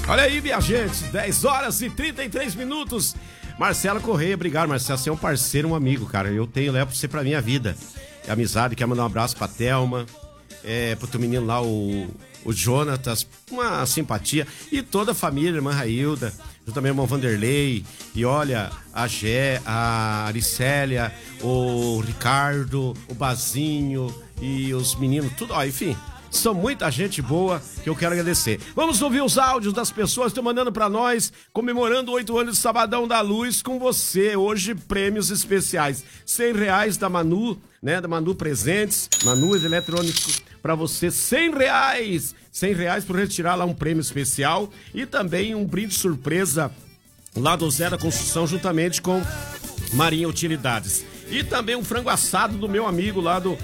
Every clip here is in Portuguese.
Olha aí, minha gente, 10 horas e 33 minutos. Marcelo Correia, obrigado, Marcelo. Você é um parceiro, um amigo, cara. Eu levo você pra minha vida. É amizade, quero mandar um abraço pra Thelma, pro teu menino lá, o Jonatas, uma simpatia. E toda a família, irmã Railda, também o irmão Vanderlei. E olha, a Gé, a Aricélia, o Ricardo, o Bazinho e os meninos, tudo, ó, enfim. São muita gente boa que eu quero agradecer. Vamos ouvir os áudios das pessoas que estão mandando pra nós, comemorando 8 anos de Sabadão da Luz com você. Hoje, prêmios especiais. R$100 da Manu, né? Da Manu Presentes, Manu Eletrônicos, pra você. R$100. R$100 por retirar lá um prêmio especial. E também um brinde surpresa lá do Zé da Construção, juntamente com Marinha Utilidades. E também um frango assado do meu amigo lá do...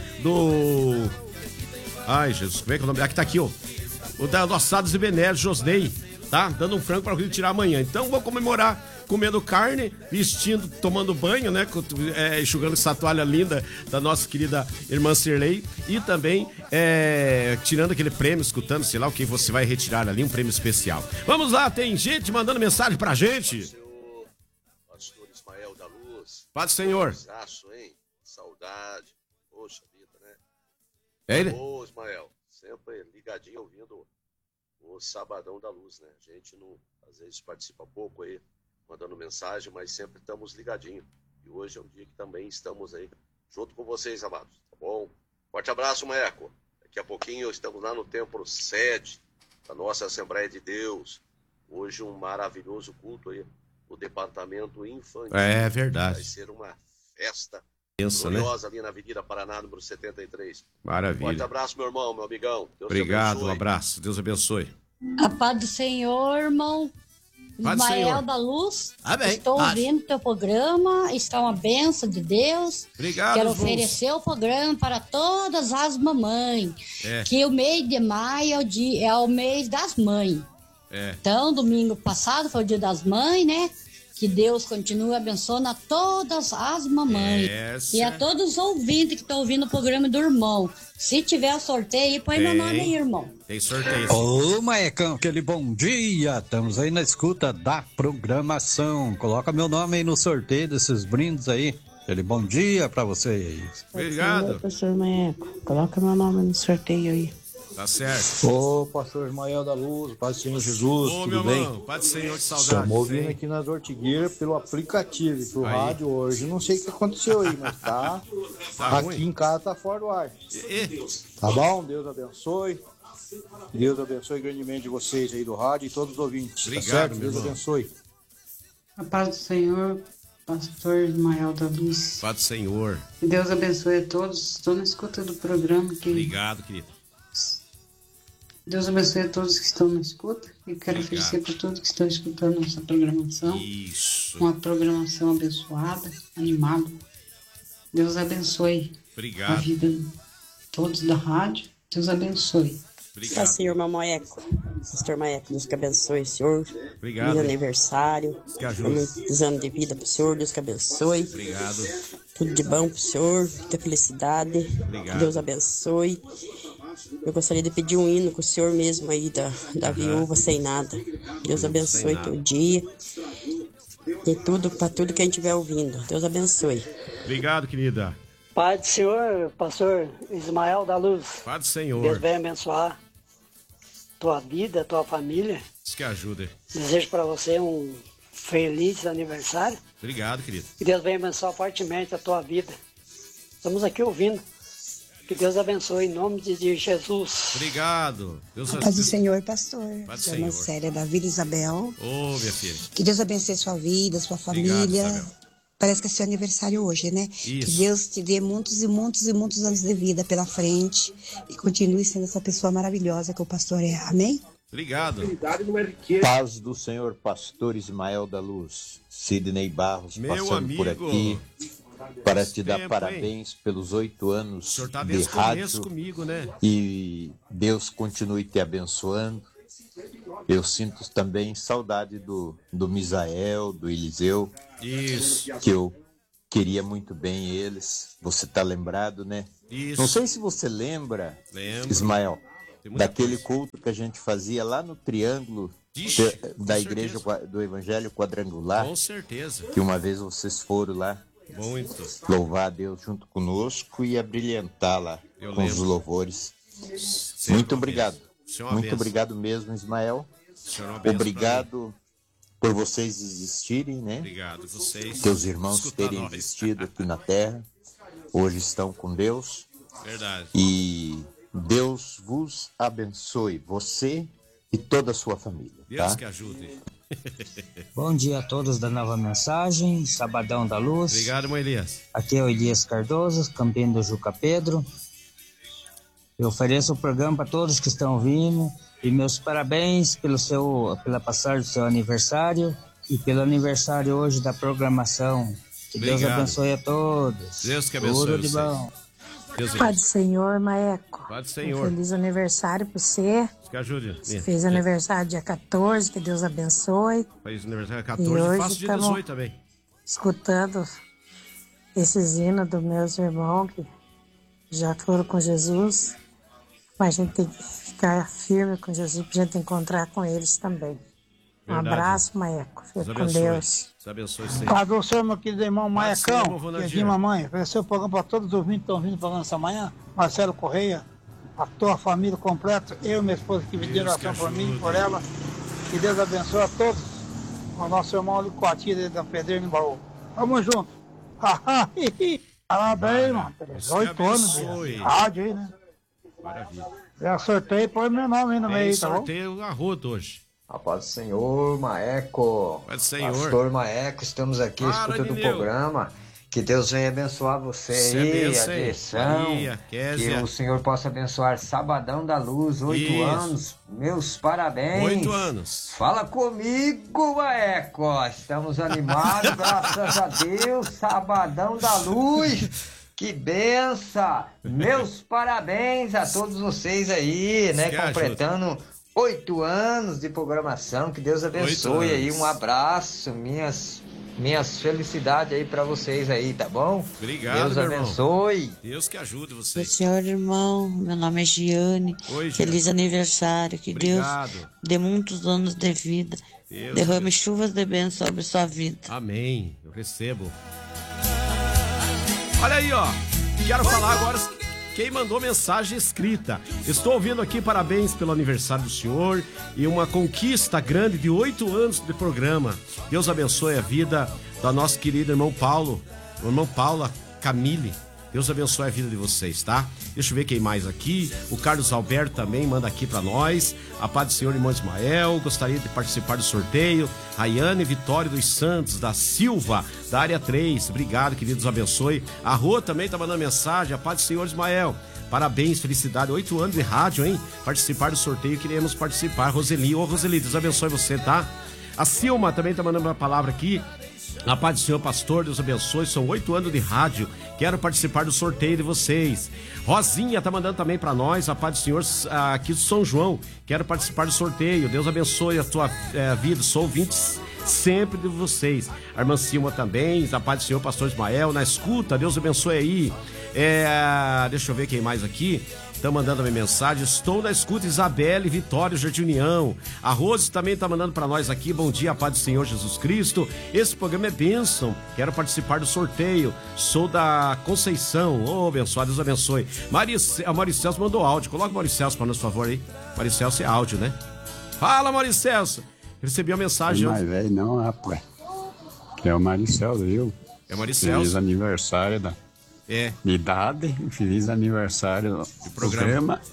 Ai, Jesus, como é que é o nome? Aqui tá aqui, ó. O da Assados e Benés, Josnei, tá? Dando um frango pra eu tirar amanhã. Então vou comemorar comendo carne, vestindo, tomando banho, né? Enxugando essa toalha linda da nossa querida irmã Cirlei. E também tirando aquele prêmio, escutando, sei lá, o que você vai retirar ali, um prêmio especial. Vamos lá, tem gente mandando mensagem pra gente. Pastor Ismael da Luz. Paz do Senhor. Hein? Saudade. Poxa vida, né? É ele? Ô, Ismael, sempre ligadinho ouvindo o Sabadão da Luz, né? A gente não, às vezes participa pouco aí, mandando mensagem, mas sempre estamos ligadinho. E hoje é um dia que também estamos aí junto com vocês, amados, tá bom? Forte abraço, Maeco. Daqui a pouquinho estamos lá no templo sede da nossa Assembleia de Deus. Hoje um maravilhoso culto aí no departamento infantil. É verdade. Vai ser uma festa gloriosa, né? Ali na Avenida Paraná, número 73. Maravilha. Forte abraço, meu irmão, meu amigão. Deus obrigado, um abraço. Deus abençoe. A paz do Senhor, irmão. Ismael da Luz. Amém. Estou ouvindo teu programa. Está uma bênção de Deus. Obrigado, Quero oferecer o programa para todas as mamães. Que o mês de maio é o mês das mães. Então, domingo passado foi o dia das mães, né? Que Deus continue abençoando a todas as mamães. E a todos os ouvintes que estão ouvindo o programa do irmão. Se tiver sorteio, põe meu nome aí, irmão. Tem sorteio. Ô, Maecão, aquele bom dia. Estamos aí na escuta da programação. Coloca meu nome aí no sorteio desses brindes aí. Aquele bom dia pra vocês. Obrigado. Pastor Maeco, coloca meu nome no sorteio aí. Tá certo. Ô, pastor Ismael da Luz, paz do Senhor Jesus, ô, tudo bem? Irmão, paz do Senhor, de saudade. Estamos ouvindo aqui nas Ortigueiras pelo aplicativo, pro rádio hoje. Não sei o que aconteceu aí, mas tá aqui ruim. Em casa tá fora do ar. Tá bom? Deus abençoe. Deus abençoe grandemente vocês aí do rádio e todos os ouvintes. Obrigado, tá certo? meu Deus irmão. abençoe. A paz do Senhor, pastor Ismael da Luz. Paz do Senhor. Que Deus abençoe a todos. Estou na escuta do programa. Obrigado, querido. Deus abençoe a todos que estão na escuta e quero oferecer para todos que estão escutando essa programação. Isso. Uma programação abençoada, animada. Deus abençoe a vida de todos da rádio. Deus abençoe. Obrigado. Senhor Mamoeco, pastor Maeco, Deus que abençoe, Senhor. Obrigado. Meu aniversário. Muitos anos de vida pro Senhor, Deus que abençoe. Obrigado. Tudo de bom pro Senhor, muita felicidade. Obrigado. Deus abençoe. Eu gostaria de pedir um hino com o Senhor mesmo aí, da viúva sem nada. Deus abençoe teu dia. E tudo, para tudo que a gente estiver ouvindo. Deus abençoe. Obrigado, querida. Pai do Senhor, pastor Ismael da Luz. Pai do Senhor. Deus venha abençoar tua vida, tua família. Deus que ajuda. Desejo para você um feliz aniversário. Obrigado, querido. Que Deus venha abençoar fortemente a tua vida. Estamos aqui ouvindo. Que Deus abençoe em nome de Jesus. Obrigado. Deus paz do Senhor, pastor. Paz do Senhor. Célia da Vila Isabel. Ô, minha filha. Que Deus abençoe sua vida, sua família. Obrigado, parece que é seu aniversário hoje, né? Isso. Que Deus te dê muitos e muitos e muitos anos de vida pela frente e continue sendo essa pessoa maravilhosa que o pastor é. Amém? Obrigado. Paz do Senhor, pastor Ismael da Luz. Sidney Barros, meu passando amigo. por aqui para te dar parabéns pelos 8 anos de rádio comigo, né? E Deus continue te abençoando. Eu sinto também saudade do Misael, do Eliseu. Isso. Que eu queria muito bem eles. Você tá lembrado, né? Isso. Não sei se você lembra, Lembro. Ismael, daquele culto que a gente fazia lá no Triângulo da Igreja do Evangelho Quadrangular. Com certeza. Que uma vez vocês foram lá louvar a Deus junto conosco e abrilhantar lá com os louvores. Muito obrigado. Muito obrigado mesmo, Ismael. Obrigado por vocês existirem, né? Obrigado vocês. Teus irmãos terem existido aqui na Terra. Hoje estão com Deus. Verdade. E Deus vos abençoe, você e toda a sua família. Deus tá? que ajude. Bom dia a todos da Nova Mensagem, Sabadão da Luz. Obrigado, irmão Elias. Aqui é o Elias Cardoso, campeão do Juca Pedro. Eu ofereço o programa para todos que estão ouvindo e meus parabéns pela passagem do seu aniversário e pelo aniversário hoje da programação. Que Obrigado. Deus abençoe a todos. Deus que abençoe. Tudo de bom. Pai do Senhor, Maeco. Pai do Senhor. Feliz aniversário para você. Que ajude. Você fez aniversário dia 14, que Deus abençoe. Fez aniversário 14, faço dia 18 também. Escutando esses hinos dos meus irmãos que já foram com Jesus. Mas a gente tem que ficar firme com Jesus para a gente encontrar com eles também. Um abraço, Maeco. Fica com Deus. Deus abençoe sempre. Padre do céu, meu querido irmão Maecão, que mamãe, ofereceu o programa para todos os ouvintes que estão ouvindo o programa essa manhã. Marcelo Correia, a tua família completa, eu e minha esposa que pediram oração por mim, por ela. Que Deus abençoe a todos. O nosso irmão ali com a tia da Pedreira em Baú. Tamo junto. Parabéns, mano. 18 anos de rádio aí, né? Maravilha. Já sorteio, põe meu nome aí no meio, tá bom? Sorteio arroto hoje. A paz do Senhor, Maeco. Paz do Senhor. Pastor Maeco, estamos aqui escutando o programa. Que Deus venha abençoar você aí, a direção. Que o Senhor possa abençoar Sabadão da Luz, 8 anos. Meus parabéns. 8 anos. Fala comigo, Maeco. Estamos animados, graças a Deus. Sabadão da Luz. Que benção! Meus parabéns a todos vocês aí, né? Completando 8 anos de programação. Que Deus abençoe aí. Um abraço, minhas felicidades aí pra vocês aí, tá bom? Obrigado, Deus abençoe. Irmão. Deus que ajude vocês. Senhor irmão, meu nome é Giane. Oi, feliz aniversário. Que Obrigado. Deus dê muitos anos de vida. Derrame chuvas de bênção sobre sua vida. Amém. Eu recebo. Olha aí, ó. Quero falar agora quem mandou mensagem escrita. Estou ouvindo aqui, parabéns pelo aniversário do senhor e uma conquista grande de 8 anos de programa. Deus abençoe a vida da nossa querida irmão Paulo, irmão Paula Camille. Deus abençoe a vida de vocês, tá? Deixa eu ver quem mais aqui. O Carlos Alberto também manda aqui pra nós. A paz do Senhor, irmão Ismael. Gostaria de participar do sorteio. Rayane Vitória dos Santos, da Silva, da área 3. Obrigado, que Deus abençoe. A Rô também tá mandando mensagem. A paz do Senhor, Ismael. Parabéns, felicidade. 8 anos de rádio, hein? Participar do sorteio, queremos participar. Roseli, Roseli, Deus abençoe você, tá? A Silma também tá mandando uma palavra aqui. A paz do Senhor, pastor, Deus abençoe. São 8 anos de rádio. Quero participar do sorteio de vocês. Rosinha tá mandando também pra nós. A paz do Senhor aqui do São João. Quero participar do sorteio. Deus abençoe a tua vida. Sou ouvinte sempre de vocês. A irmã Silma também. A paz do Senhor, pastor Ismael. Na escuta, Deus abençoe aí. Deixa eu ver quem mais aqui. Estão mandando também mensagem. Estou na escuta, Isabelle, Vitória, Jardim União. A Rose também está mandando para nós aqui. Bom dia, paz do Senhor Jesus Cristo. Esse programa é bênção. Quero participar do sorteio. Sou da Conceição. Ô, abençoado, Deus abençoe. A Mauricelso mandou áudio. Coloca o Mauricelso para nós, por favor, aí. Mauricelso é áudio, né? Fala, Mauricelso. Recebi a mensagem. Não é velho, não, rapaz. Que é o Mauricelso, viu? É o Mauricelso. Feliz aniversário da... de idade, feliz aniversário do programa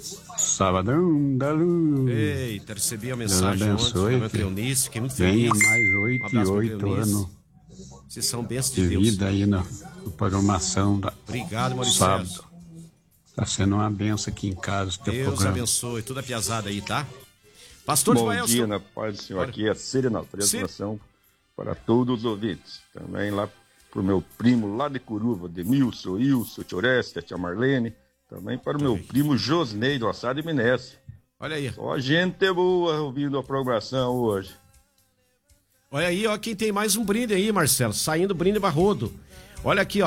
Sabadão da Luz. Eita, recebi a mensagem. Deus abençoe, ontem, Cleonice, fiquei muito feliz. Venha mais 8 anos. Vocês são bênçãos de Deus. vida aí na programação da Obrigado, Maurício. Sábado. Tá sendo uma benção aqui em casa. Deus abençoe, toda a piazada aí, tá? Pastor Bom dia, na paz do Senhor. Aqui é a Serena, oração para todos os ouvintes. Também lá para o meu primo lá de Curuva, Demilson, Ilson, Tia Oreste, Tia Marlene. Também para o meu primo Josnei, do Assado e Minesse. Olha aí. Só gente boa ouvindo a programação hoje. Olha aí, ó, quem tem mais um brinde aí, Marcelo. Saindo brinde Barrodo. Olha aqui, ó.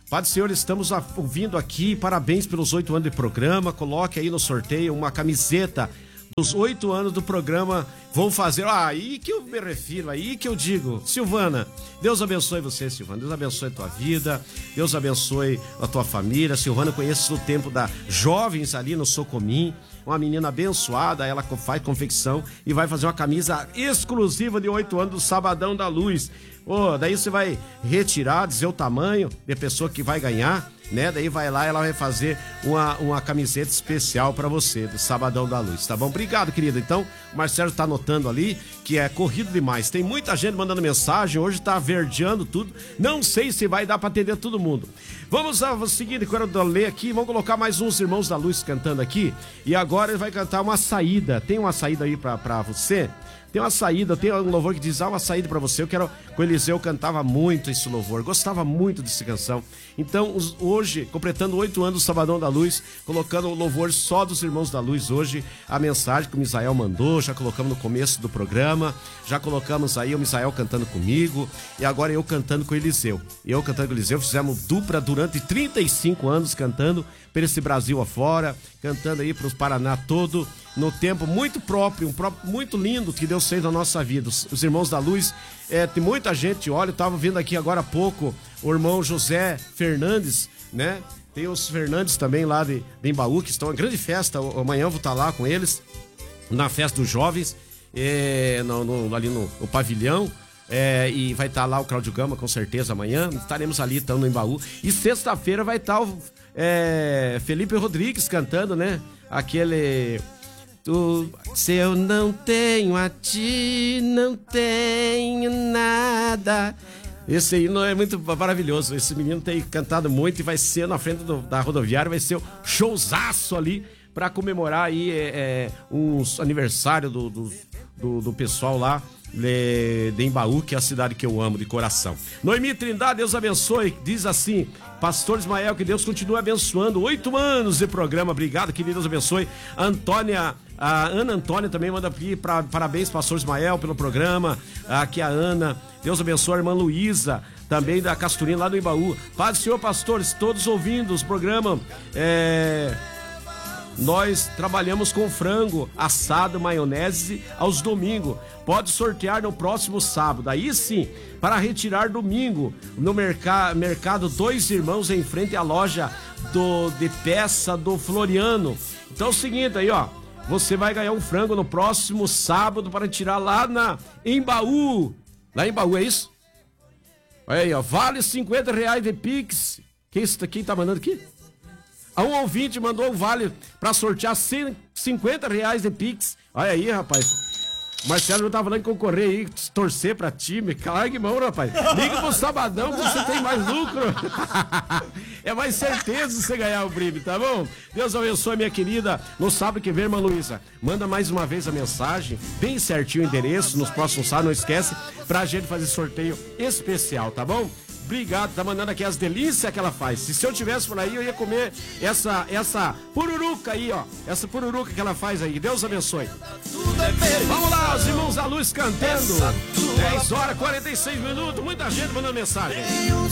Pai do Senhor, estamos ouvindo aqui, parabéns pelos 8 anos de programa, coloque aí no sorteio uma camiseta dos 8 anos do programa, vão fazer, aí que eu me refiro, aí que eu digo, Silvana, Deus abençoe você, Silvana, Deus abençoe a tua vida, Deus abençoe a tua família. Silvana, eu conheço no tempo da Jovens ali no Socomim, uma menina abençoada, ela faz confecção e vai fazer uma camisa exclusiva de 8 anos do Sabadão da Luz. Daí você vai retirar, dizer o tamanho da pessoa que vai ganhar, né? Daí vai lá, ela vai fazer uma camiseta especial pra você, do Sabadão da Luz, tá bom? Obrigado, querida. Então, o Marcelo tá anotando ali que é corrido demais. Tem muita gente mandando mensagem, hoje tá verdeando tudo. Não sei se vai dar pra atender todo mundo. Vamos ao seguinte, quero ler aqui, vamos colocar mais uns Irmãos da Luz cantando aqui. E agora ele vai cantar uma saída. Tem uma saída aí pra você? Tem uma saída, tem um louvor que diz, uma saída pra você. Eu quero, com o Eliseu cantava muito esse louvor, gostava muito dessa canção. Então, hoje, completando 8 anos do Sabadão da Luz, colocando o louvor só dos Irmãos da Luz hoje, a mensagem que o Misael mandou, já colocamos no começo do programa, já colocamos aí o Misael cantando comigo, e agora eu cantando com o Eliseu. Eu cantando com o Eliseu, fizemos dupla durante 35 anos cantando por esse Brasil afora, cantando aí para os Paraná todo, no tempo muito próprio, muito lindo que Deus fez na nossa vida. Os Irmãos da Luz, tem muita gente, olha, eu estava vendo aqui agora há pouco o irmão José Fernandes, né? Tem os Fernandes também lá de Embaú, que estão em grande festa, amanhã eu vou estar lá com eles, na festa dos jovens, ali no pavilhão. E vai estar lá o Cláudio Gama, com certeza, amanhã. Estaremos ali, estamos no Embaú. E sexta-feira vai estar o Felipe Rodrigues cantando, né? Aquele... Se eu não tenho a ti, não tenho nada. Esse hino é muito maravilhoso. Esse menino tem cantado muito e vai ser na frente da rodoviária, vai ser um showzaço ali para comemorar aí uns aniversário do pessoal lá de Embaú, que é a cidade que eu amo de coração. Noemi Trindade, Deus abençoe, diz assim, Pastor Ismael, que Deus continue abençoando, 8 anos de programa, obrigado, que Deus abençoe. A Ana Antônia também manda aqui, parabéns, Pastor Ismael, pelo programa, aqui a Ana, Deus abençoe a irmã Luísa, também da Casturinha, lá do Embaú. Paz do Senhor, pastores, todos ouvindo os programas, nós trabalhamos com frango, assado, maionese aos domingos. Pode sortear no próximo sábado. Aí sim, para retirar domingo no mercado Dois Irmãos, em frente à loja de peça do Floriano. Então é o seguinte aí, ó. Você vai ganhar um frango no próximo sábado para tirar lá em Embaú. Lá em Embaú, é isso? Olha aí, ó. Vale R$50 de Pix. Quem tá mandando aqui? Um ouvinte mandou um vale pra sortear R$50 de Pix. Olha aí, rapaz. Marcelo não tava falando que concorrer aí, torcer pra time. Largue mão, rapaz. Liga pro Sabadão que você tem mais lucro. É mais certeza de você ganhar o brinde, tá bom? Deus abençoe, minha querida. No sábado que vem, irmã Luísa, manda mais uma vez a mensagem, bem certinho o endereço, nos próximos sábados, não esquece, pra gente fazer sorteio especial, tá bom? Obrigado, tá mandando aqui as delícias que ela faz. Se eu tivesse por aí, eu ia comer essa pururuca aí, ó. Essa pururuca que ela faz aí. Deus abençoe. Vamos lá, os Irmãos da Luz cantando. 10 horas, 46 minutos. Muita gente mandando mensagem.